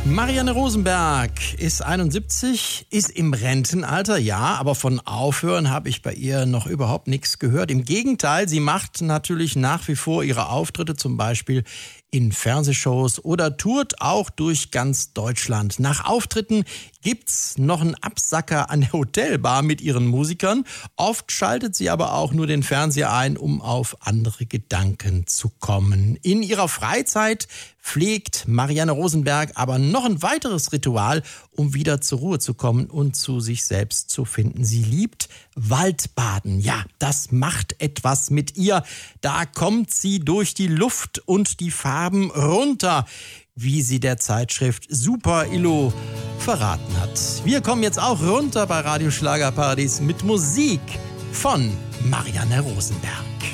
Marianne Rosenberg ist 71, ist im Rentenalter, ja, aber von Aufhören habe ich bei ihr noch überhaupt nichts gehört. Im Gegenteil, sie macht natürlich nach wie vor ihre Auftritte, zum Beispiel in Fernsehshows oder tourt auch durch ganz Deutschland. Nach Auftritten gibt's noch einen Absacker an der Hotelbar mit ihren Musikern. Oft schaltet sie aber auch nur den Fernseher ein, um auf andere Gedanken zu kommen. In ihrer Freizeit pflegt Marianne Rosenberg aber noch ein weiteres Ritual, um wieder zur Ruhe zu kommen und zu sich selbst zu finden. Sie liebt Waldbaden. Ja, das macht etwas mit ihr. Da kommt sie durch die Luft und die Farben runter, wie sie der Zeitschrift Super Illo verraten hat. Wir kommen jetzt auch runter bei Radio Schlagerparadies mit Musik von Marianne Rosenberg.